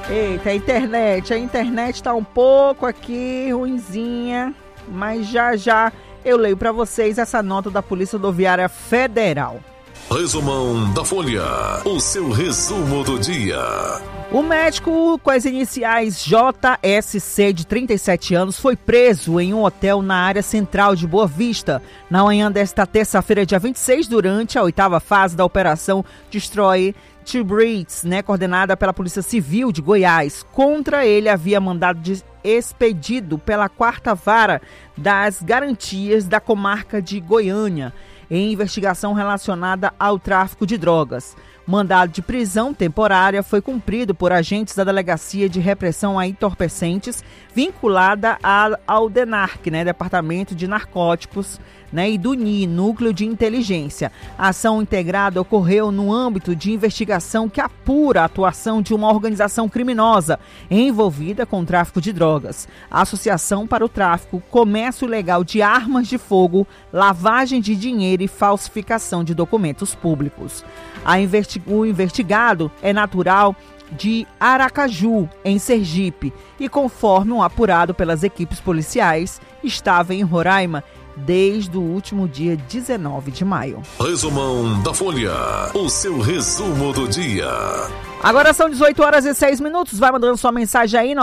Eita, a internet tá um pouco aqui ruinzinha, mas já eu leio para vocês essa nota da Polícia Rodoviária Federal. Resumão da Folha, o seu resumo do dia. O médico com as iniciais JSC, de 37 anos, foi preso em um hotel na área central de Boa Vista na manhã desta terça-feira, dia 26, durante a 8ª fase da Operação Destroy T-Breeds, coordenada pela Polícia Civil de Goiás. Contra ele havia mandado expedido pela 4ª Vara das Garantias da Comarca de Goiânia, em investigação relacionada ao tráfico de drogas. Mandado de prisão temporária foi cumprido por agentes da Delegacia de Repressão a Entorpecentes, vinculada ao DENARC, Departamento de Narcóticos, e do NI, Núcleo de Inteligência. A ação integrada ocorreu no âmbito de investigação que apura a atuação de uma organização criminosa envolvida com o tráfico de drogas, associação para o tráfico, comércio ilegal de armas de lavagem de dinheiro e falsificação de documentos públicos. O investigado é natural de Aracaju, em Sergipe, e conforme apurado pelas equipes policiais, estava em Roraima desde o último dia 19 de maio. Resumão da Folha, o seu resumo do dia. Agora são 18h06. Vai mandando sua mensagem aí,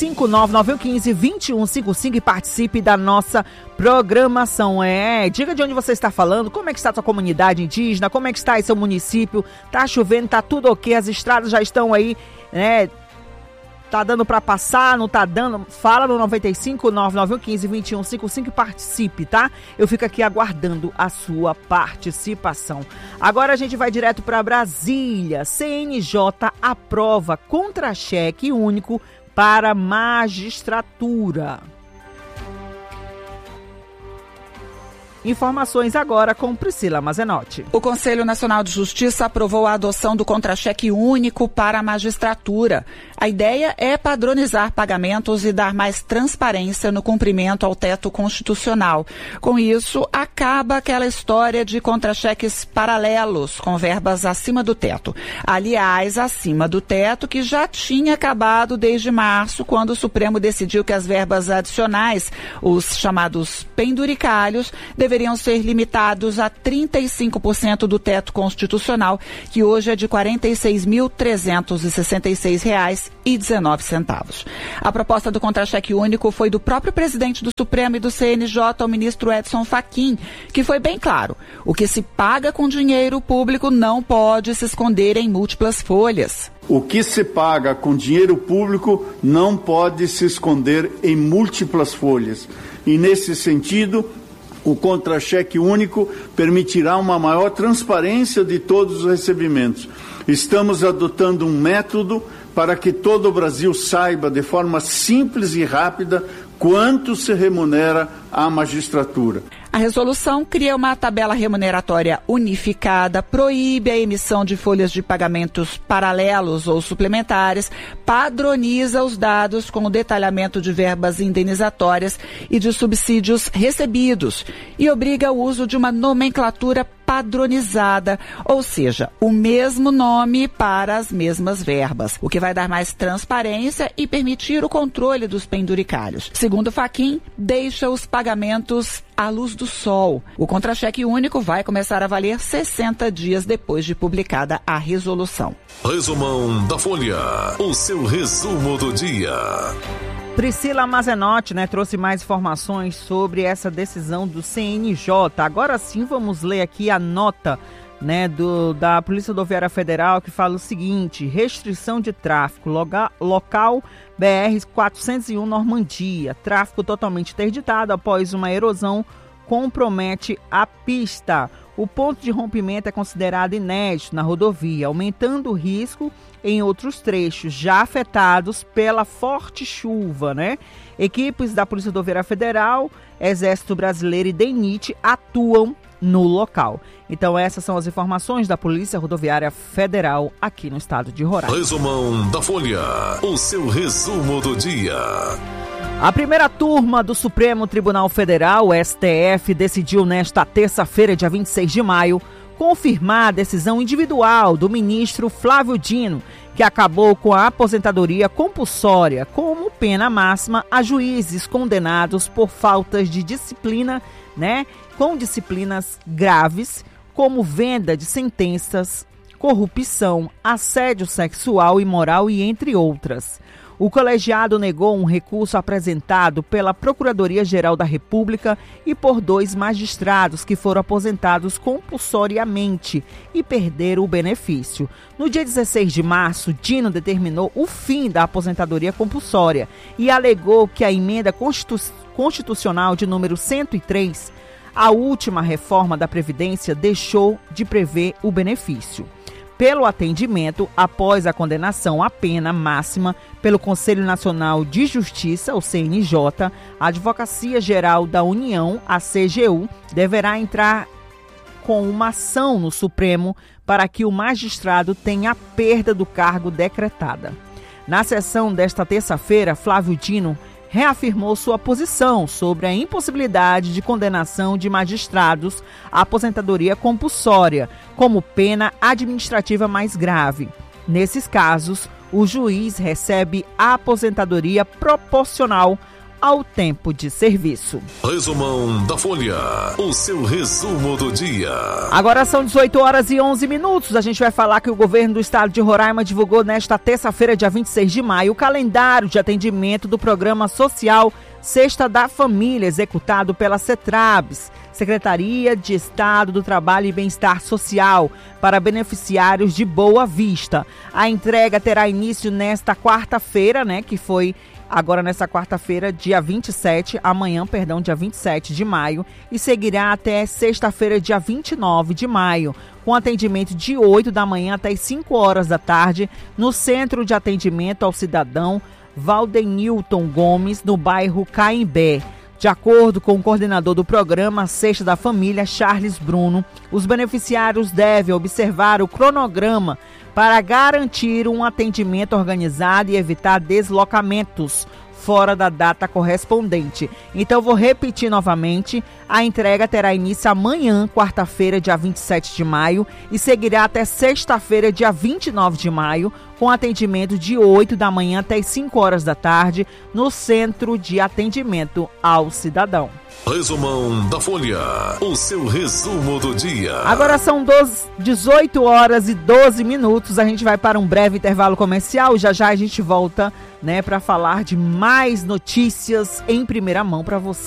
95-9915-2155, e participe da nossa programação. Diga de onde você está falando, como é que está a sua comunidade indígena, como é que está aí seu município, tá chovendo, tá tudo ok, as estradas já estão aí, tá dando para passar, não tá dando? Fala no 95-9915-2155 e participe, tá? Eu fico aqui aguardando a sua participação. Agora a gente vai direto para Brasília. CNJ aprova contra-cheque único para magistratura. Informações agora com Priscila Mazenotti. O Conselho Nacional de Justiça aprovou a adoção do contra-cheque único para a magistratura. A ideia é padronizar pagamentos e dar mais transparência no cumprimento ao teto constitucional. Com isso, acaba aquela história de contra-cheques paralelos com verbas acima do teto. Aliás, acima do teto que já tinha acabado desde março, quando o Supremo decidiu que as verbas adicionais, os chamados penduricalhos, deveriam ser limitados a 35% do teto constitucional, que hoje é de R$ 46.366,19. A proposta do contra-cheque único foi do próprio presidente do Supremo e do CNJ, o ministro Edson Fachin, que foi bem claro: o que se paga com dinheiro público não pode se esconder em múltiplas folhas. O que se paga com dinheiro público não pode se esconder em múltiplas folhas. E, nesse sentido, o contra-cheque único permitirá uma maior transparência de todos os recebimentos. Estamos adotando um método para que todo o Brasil saiba de forma simples e rápida quanto se remunera a magistratura. A resolução cria uma tabela remuneratória unificada, proíbe a emissão de folhas de pagamentos paralelos ou suplementares, padroniza os dados com o detalhamento de verbas indenizatórias e de subsídios recebidos e obriga o uso de uma nomenclatura padronizada, ou seja, o mesmo nome para as mesmas verbas, o que vai dar mais transparência e permitir o controle dos penduricalhos. Segundo Fachin, deixa os pagamentos à luz do sol. O contra-cheque único vai começar a valer 60 dias depois de publicada a resolução. Resumão da Folha, o seu resumo do dia. Priscila Mazenotti, trouxe mais informações sobre essa decisão do CNJ. Agora sim, vamos ler aqui a nota, da Polícia Rodoviária Federal, que fala o seguinte: restrição de tráfego, local BR-401 Normandia. Tráfego totalmente interditado após uma erosão compromete a pista. O ponto de rompimento é considerado inédito na rodovia, aumentando o risco em outros trechos já afetados pela forte chuva, Equipes da Polícia Rodoviária Federal, Exército Brasileiro e DENIT atuam no local. Então essas são as informações da Polícia Rodoviária Federal aqui no estado de Roraima. Resumão da Folha, o seu resumo do dia. A primeira turma do Supremo Tribunal Federal, STF, decidiu nesta terça-feira, dia 26 de maio, confirmar a decisão individual do ministro Flávio Dino, que acabou com a aposentadoria compulsória como pena máxima a juízes condenados por faltas de disciplina, com disciplinas graves, como venda de sentenças, corrupção, assédio sexual e moral e entre outras. O colegiado negou um recurso apresentado pela Procuradoria-Geral da República e por 2 magistrados que foram aposentados compulsoriamente e perderam o benefício. No dia 16 de março, Dino determinou o fim da aposentadoria compulsória e alegou que a emenda constitucional de número 103, a última reforma da Previdência, deixou de prever o benefício. Pelo atendimento após a condenação à pena máxima pelo Conselho Nacional de Justiça, o CNJ, a Advocacia Geral da União, a CGU, deverá entrar com uma ação no Supremo para que o magistrado tenha a perda do cargo decretada. Na sessão desta terça-feira, Flávio Dino reafirmou sua posição sobre a impossibilidade de condenação de magistrados à aposentadoria compulsória como pena administrativa mais grave. Nesses casos, o juiz recebe a aposentadoria proporcional ao tempo de serviço. Resumão da Folha, o seu resumo do dia. Agora são 18 horas e 11 minutos. A gente vai falar que o governo do estado de Roraima divulgou nesta terça-feira, dia 26 de maio, o calendário de atendimento do Programa Social Cesta da Família, executado pela CETRABS, Secretaria de Estado do Trabalho e Bem-Estar Social, para beneficiários de Boa Vista. A entrega terá início nesta quarta-feira, que foi agora nessa quarta-feira, dia 27, dia 27 de maio, e seguirá até sexta-feira, dia 29 de maio, com atendimento de 8 da manhã até as 5 horas da tarde, no Centro de Atendimento ao Cidadão Valdenilton Gomes, no bairro Caimbé. De acordo com o coordenador do programa Cesta da Família, Charles Bruno, os beneficiários devem observar o cronograma para garantir um atendimento organizado e evitar deslocamentos fora da data correspondente. Então, vou repetir novamente, a entrega terá início amanhã, quarta-feira, dia 27 de maio, e seguirá até sexta-feira, dia 29 de maio, com atendimento de 8 da manhã até as 5 horas da tarde, no Centro de Atendimento ao Cidadão. Resumão da Folha, o seu resumo do dia. Agora são 18 horas e 12 minutos, a gente vai para um breve intervalo comercial, já a gente volta, para falar de mais notícias em primeira mão para você.